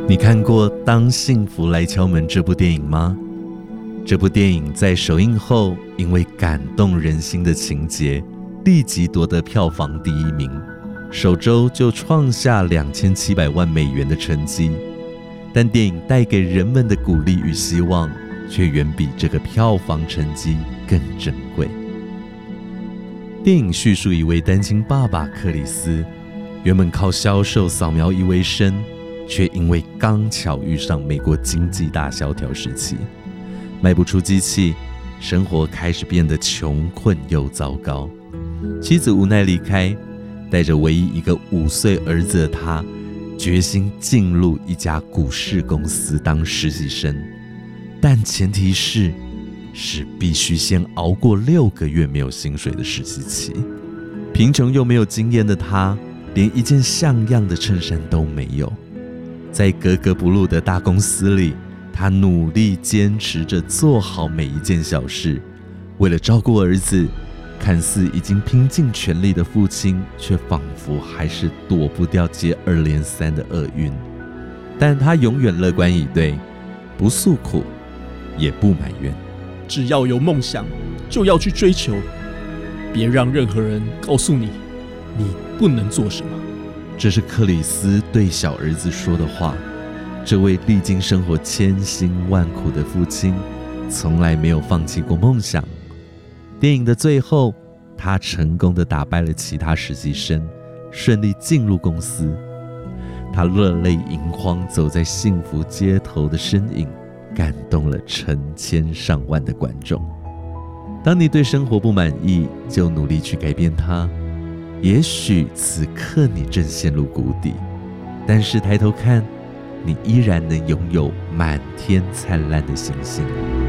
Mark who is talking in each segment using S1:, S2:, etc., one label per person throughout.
S1: 你看过《当幸福来敲门》这部电影吗？这部电影在首映后，因为感动人心的情节，立即夺得票房第1名，首周就创下2700万美元的成绩。但电影带给人们的鼓励与希望，却远比这个票房成绩更珍贵。电影叙述一位单亲爸爸克里斯，原本靠销售扫描仪为生，却因为刚巧遇上美国经济大萧条时期，卖不出机器，生活开始变得穷困又糟糕。妻子无奈离开，带着唯一一个5岁儿子的他，决心进入一家股市公司当实习生，但前提是必须先熬过6个月没有薪水的实习期。贫穷又没有经验的他，连一件像样的衬衫都没有。在格格不入的大公司里，他努力坚持着做好每一件小事。为了照顾儿子，看似已经拼尽全力的父亲，却仿佛还是躲不掉接2连3的厄运。但他永远乐观以对，不诉苦，也不埋怨。
S2: 只要有梦想，就要去追求，别让任何人告诉你不能做什么。
S1: 这是克里斯对小儿子说的话。这位历经生活千辛万苦的父亲，从来没有放弃过梦想。电影的最后，他成功地打败了其他实习生，顺利进入公司。他热泪盈眶走在幸福街头的身影，感动了成千上万的观众。当你对生活不满意，就努力去改变它。也许此刻你正陷入谷底，但是抬头看，你依然能拥有满天灿烂的星星。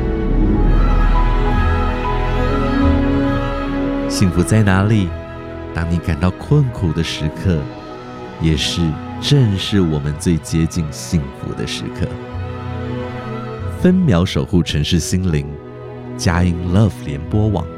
S1: 幸福在哪里？当你感到困苦的时刻，正是我们最接近幸福的时刻。分秒守护城市心灵，佳音 Love 联播网。